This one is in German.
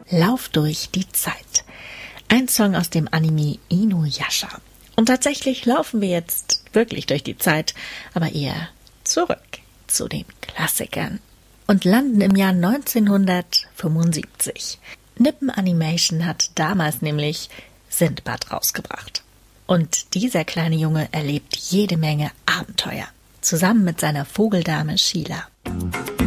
Lauf durch die Zeit. Ein Song aus dem Anime Inuyasha. Und tatsächlich laufen wir jetzt wirklich durch die Zeit, aber eher zurück zu den Klassikern und landen im Jahr 1975. Nippon Animation hat damals nämlich Sindbad rausgebracht. Und dieser kleine Junge erlebt jede Menge Abenteuer, zusammen mit seiner Vogeldame Sheila.